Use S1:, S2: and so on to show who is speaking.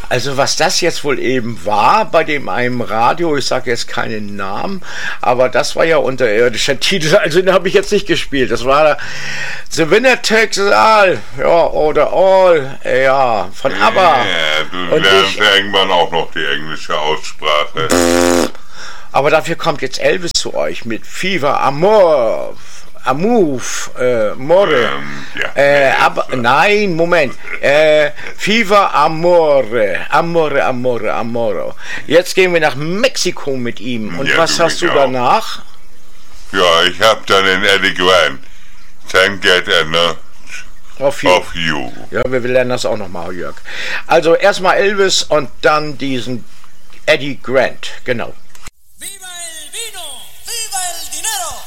S1: Also was das jetzt wohl eben war bei dem einem Radio, ich sage jetzt keinen Namen, aber das war ja unterirdischer Titel, also den habe ich jetzt nicht gespielt. Das war The Winner Takes It All, ja, oder All, ja, von ABBA.
S2: Ja, du lernst irgendwann auch noch die englische Aussprache.
S1: Aber dafür kommt jetzt Elvis zu euch mit Fever Amor. More. Aber nein, Moment. Fever Amore. Jetzt gehen wir nach Mexiko mit ihm. Und ja, was hast du danach?
S2: Ja, ich hab dann den Eddie Grant. Can't get enough of you.
S1: Ja, wir lernen das auch nochmal, Jörg. Also erstmal Elvis und dann diesen Eddie Grant. Genau.